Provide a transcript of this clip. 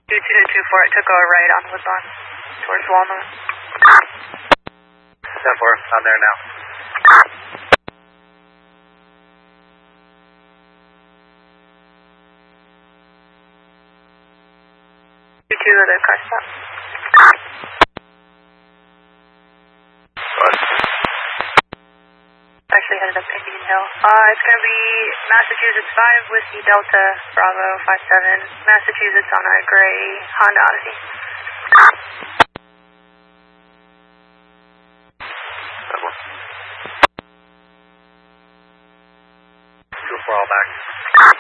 2224, it took a right on Woodlawn towards Walnut. 10-4, I'm there now. 22 of the car stop. Actually headed up Indian Hill. It's going to be Massachusetts 5, Whiskey Delta, Bravo 57, Massachusetts on a gray Honda Odyssey. 2-4 all back.